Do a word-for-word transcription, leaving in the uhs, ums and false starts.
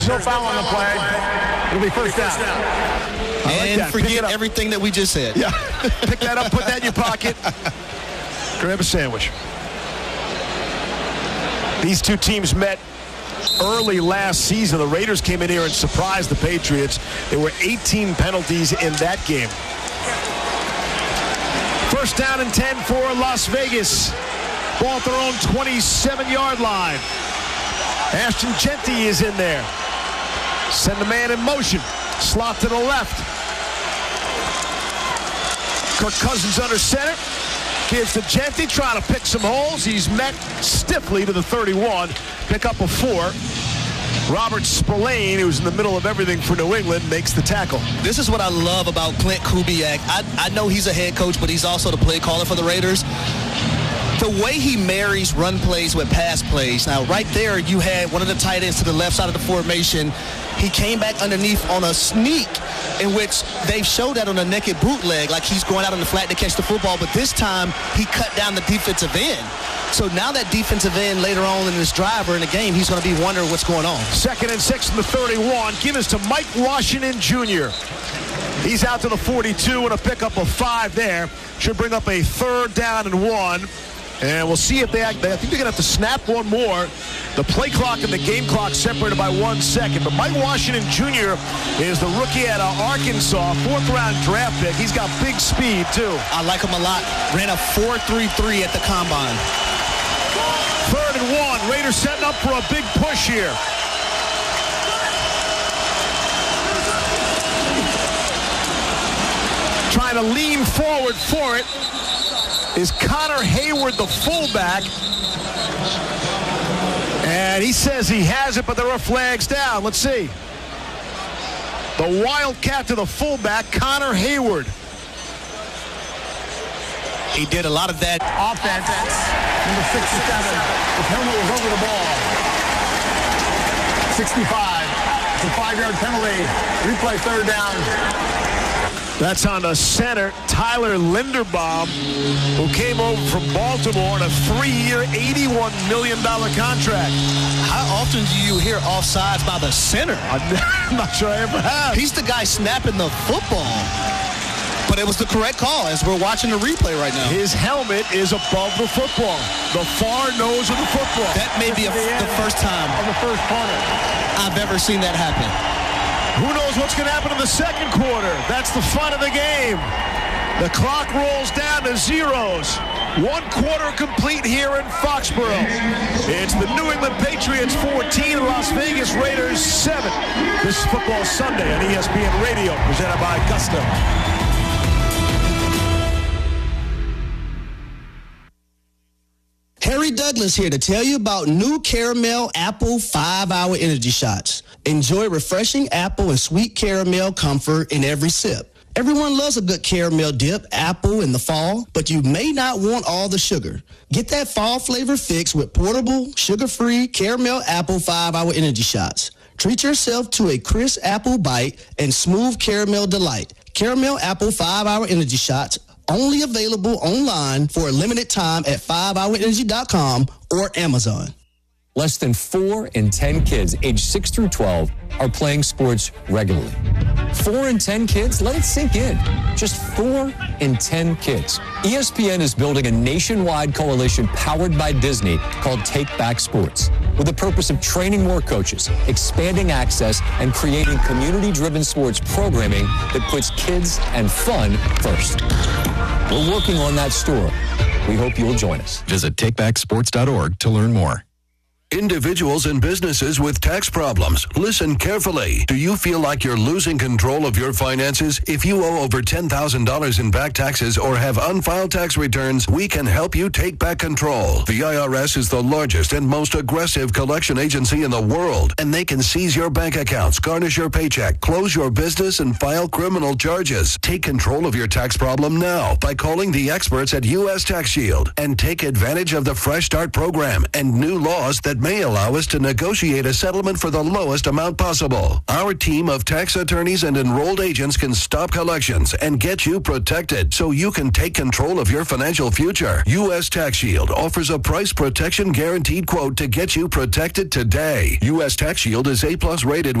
No foul on the play. It'll be first down. And like forget everything that we just said. Yeah. Pick that up, put that in your pocket. Grab a sandwich. These two teams met early last season. The Raiders came in here and surprised the Patriots. There were eighteen penalties in that game. First down and ten for Las Vegas. Ball at their own twenty-seven-yard line. Ashton Jeanty is in there. Send the man in motion. Slot to the left. Kirk Cousins under center. Gives to Jeanty, trying to pick some holes. He's met stiffly to the thirty-one. Pick up a four. Robert Spillane, who's in the middle of everything for New England, makes the tackle. This is what I love about Clint Kubiak. I, I know he's a head coach, but he's also the play caller for the Raiders. The way he marries run plays with pass plays. Now, right there, you had one of the tight ends to the left side of the formation. He came back underneath on a sneak, in which they've showed that on a naked bootleg, like he's going out on the flat to catch the football, but this time he cut down the defensive end. So now that defensive end later on in this drive or in the game, he's going to be wondering what's going on. Second and six from the thirty-one. Give us to Mike Washington Junior He's out to the forty-two and a pickup of five there. Should bring up a third down and one. And we'll see if they act. I think they're going to have to snap one more. The play clock and the game clock separated by one second. But Mike Washington Junior is the rookie out of Arkansas, fourth round draft pick. He's got big speed, too. I like him a lot. Ran a four three three at the combine. Third and one. Raiders setting up for a big push here. Trying to lean forward for it is Connor Hayward, the fullback. And he says he has it, but there are flags down. Let's see. The Wildcat to the fullback, Connor Hayward. He did a lot of that. Offense, number sixty-seven. His helmet was over the ball. sixty-five. It's a five-yard penalty. Replay third down. That's on the center, Tyler Linderbaum, who came over from Baltimore on a three-year, eighty-one million dollars contract. How often do you hear offsides by the center? I'm not sure I ever have. He's the guy snapping the football. But it was the correct call as we're watching the replay right now. His helmet is above the football, the far nose of the football. That may be a, the, the first time of the first quarter I've ever seen that happen. Who knows what's going to happen in the second quarter? That's the fun of the game. The clock rolls down to zeros. One quarter complete here in Foxborough. It's the New England Patriots fourteen, Las Vegas Raiders seven. This is Football Sunday on E S P N Radio, presented by Gusto. Harry Douglas here to tell you about new Caramel Apple five hour Energy Shots. Enjoy refreshing apple and sweet caramel comfort in every sip. Everyone loves a good caramel dip, apple in the fall, but you may not want all the sugar. Get that fall flavor fix with portable, sugar-free Caramel Apple five hour Energy Shots. Treat yourself to a crisp apple bite and smooth caramel delight. Caramel Apple five hour Energy Shots, only available online for a limited time at five hour energy dot com or Amazon. Less than four in ten kids aged six through twelve are playing sports regularly. Four in ten kids? Let it sink in. Just four in ten kids. E S P N is building a nationwide coalition powered by Disney called Take Back Sports, with the purpose of training more coaches, expanding access, and creating community-driven sports programming that puts kids and fun first. We're working on that story. We hope you'll join us. Visit take back sports dot org to learn more. Individuals and businesses with tax problems, listen carefully. Do you feel like you're losing control of your finances? If you owe over ten thousand dollars in back taxes or have unfiled tax returns, we can help you take back control. The I R S is the largest and most aggressive collection agency in the world, and they can seize your bank accounts, garnish your paycheck, close your business, and file criminal charges. Take control of your tax problem now by calling the experts at U S Tax Shield and take advantage of the Fresh Start program and new laws that may allow us to negotiate a settlement for the lowest amount possible. Our team of tax attorneys and enrolled agents can stop collections and get you protected so you can take control of your financial future. U S Tax Shield offers a price protection guaranteed quote to get you protected today. U S Tax Shield is A plus rated